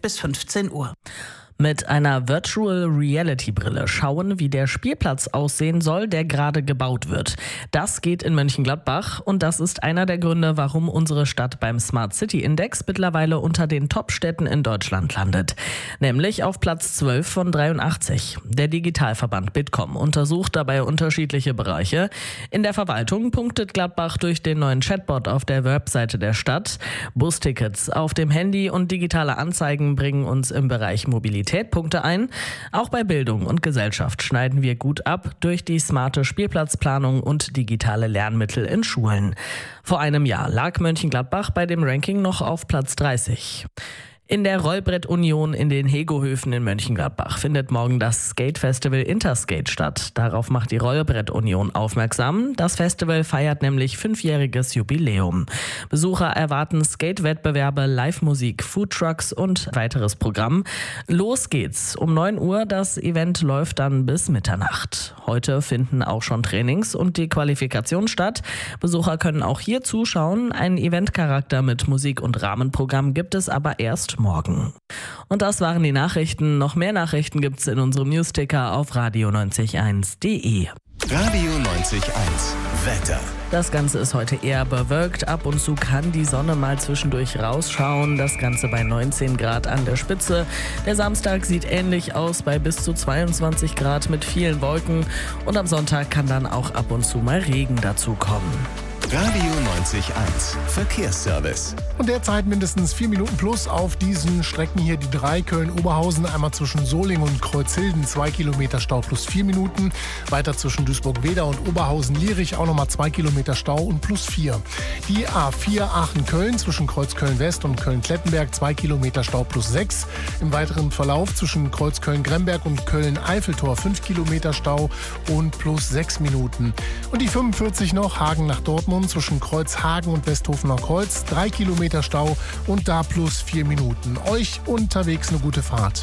bis 15 Uhr. Mit einer Virtual Reality Brille schauen, wie der Spielplatz aussehen soll, der gerade gebaut wird. Das geht in Mönchengladbach und das ist einer der Gründe, warum unsere Stadt beim Smart City Index mittlerweile unter den Top-Städten in Deutschland landet. Nämlich auf Platz 12 von 83. Der Digitalverband Bitkom untersucht dabei unterschiedliche Bereiche. In der Verwaltung punktet Gladbach durch den neuen Chatbot auf der Webseite der Stadt. Bustickets auf dem Handy und digitale Anzeigen bringen uns im Bereich Mobilität Punkte ein. Auch bei Bildung und Gesellschaft schneiden wir gut ab durch die smarte Spielplatzplanung und digitale Lernmittel in Schulen. Vor einem Jahr lag Mönchengladbach bei dem Ranking noch auf Platz 30. In der Rollbrett-Union in den Hegohöfen in Mönchengladbach findet morgen das Skate-Festival Interskate statt. Darauf macht die Rollbrett-Union aufmerksam. Das Festival feiert nämlich 5-jähriges Jubiläum. Besucher erwarten Skate-Wettbewerbe, Live-Musik, Foodtrucks und weiteres Programm. Los geht's. Um 9 Uhr. Das Event läuft dann bis Mitternacht. Heute finden auch schon Trainings und die Qualifikation statt. Besucher können auch hier zuschauen. Einen Eventcharakter mit Musik und Rahmenprogramm gibt es aber erst morgen. Und das waren die Nachrichten. Noch mehr Nachrichten gibt's in unserem Newsticker auf radio901.de. Radio 90.1 Wetter. Das Ganze ist heute eher bewölkt. Ab und zu kann die Sonne mal zwischendurch rausschauen. Das Ganze bei 19 Grad an der Spitze. Der Samstag sieht ähnlich aus bei bis zu 22 Grad mit vielen Wolken. Und am Sonntag kann dann auch ab und zu mal Regen dazu kommen. Radio 90.1 Verkehrsservice. Und derzeit mindestens 4 Minuten plus auf diesen Strecken hier die 3 Köln-Oberhausen, einmal zwischen Solingen und Kreuzhilden 2 Kilometer Stau plus 4 Minuten. Weiter zwischen Duisburg-Weder und Oberhausen-Lierich auch nochmal 2 Kilometer Stau und plus 4. Die A4 Aachen-Köln zwischen Kreuz-Köln-West und Köln-Klettenberg 2 Kilometer Stau plus 6. Im weiteren Verlauf zwischen Kreuz-Köln-Gremberg und Köln-Eiffeltor 5 Kilometer Stau und plus 6 Minuten. Und die 45 noch, Hagen nach Dortmund zwischen Kreuzhagen und Westhofener Kreuz 3 Kilometer Stau und da plus 4 Minuten. Euch unterwegs eine gute Fahrt.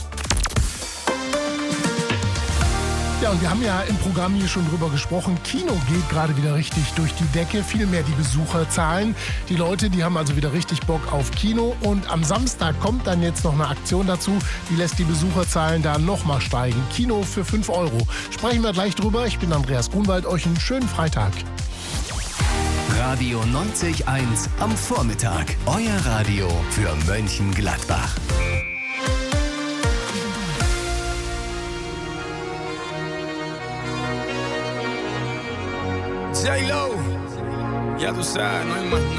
Ja, und wir haben ja im Programm hier schon drüber gesprochen. Kino geht gerade wieder richtig durch die Decke. Viel mehr die Besucherzahlen. Die Leute, die haben also wieder richtig Bock auf Kino. Und am Samstag kommt dann jetzt noch eine Aktion dazu. Die lässt die Besucherzahlen da nochmal steigen. Kino für 5 €. Sprechen wir gleich drüber. Ich bin Andreas Grunwald. Euch einen schönen Freitag. Radio 90.1 am Vormittag. Euer Radio für Mönchengladbach. J-Lo, ya tú sabes, no hay más